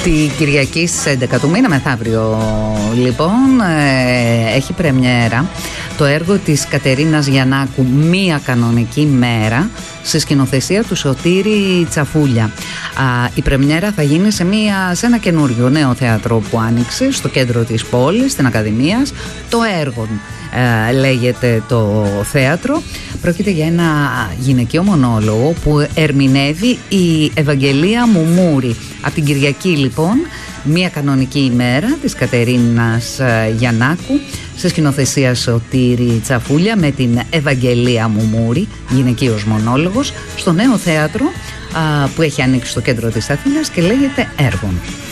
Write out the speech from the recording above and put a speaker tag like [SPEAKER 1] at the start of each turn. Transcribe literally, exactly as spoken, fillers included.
[SPEAKER 1] Τη Κυριακή στις έντεκα του μήνα, μεθαύριο λοιπόν, ε, έχει πρεμιέρα το έργο της Κατερίνας Γιαννάκου, «Μία κανονική μέρα», σε σκηνοθεσία του Σωτήρη Τσαφούλια. Α, η πρεμιέρα θα γίνει σε, μια, σε ένα καινούριο νέο θέατρο που άνοιξε στο κέντρο της πόλης, στην Ακαδημίας. Το Έργον ε, λέγεται το θέατρο. Πρόκειται για ένα γυναικείο μονόλογο που ερμηνεύει η Ευαγγελία Μουμούρη. Από την Κυριακή λοιπόν, «Μία κανονική ημέρα» της Κατερίνας Γιαννάκου, σε σκηνοθεσία Σωτήρη Τσαφούλια, με την Ευαγγελία Μουμούρη, γυναικείος μονόλογος, στο νέο θέατρο α, που έχει ανοίξει στο κέντρο της Αθήνας και λέγεται Έργον.